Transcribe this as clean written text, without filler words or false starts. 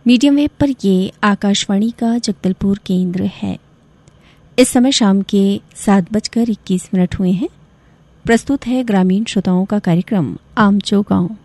Medium wave पर ये आकाशवाणी का जगदलपुर केंद्र है। इस समय शाम के 7:21 हुए हैं। प्रस्तुत है ग्रामीण श्रोताओं का कार्यक्रम आमचो गांव।